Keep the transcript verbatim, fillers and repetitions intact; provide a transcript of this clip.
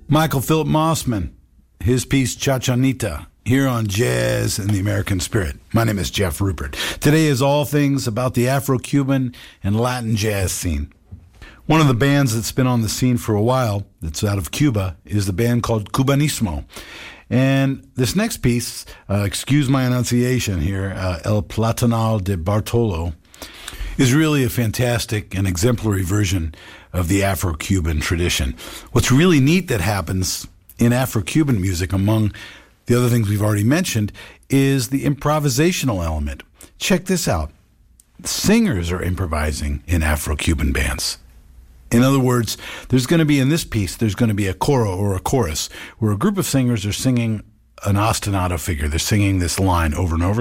Michael Philip Mossman, his piece Chachanita, here on Jazz in the American Spirit. My name is Jeff Rupert. Today is all things about the Afro-Cuban and Latin jazz scene. One of the bands that's been on the scene for a while, that's out of Cuba, is the band called Cubanismo. And this next piece, uh, excuse my enunciation here, uh, El Platanal de Bartolo, is really a fantastic and exemplary version of the Afro-Cuban tradition. What's really neat that happens in Afro-Cuban music, among the other things we've already mentioned, is the improvisational element. Check this out. Singers are improvising in Afro-Cuban bands. In other words, there's going to be, in this piece, there's going to be a coro or a chorus where a group of singers are singing an ostinato figure. They're singing this line over and over.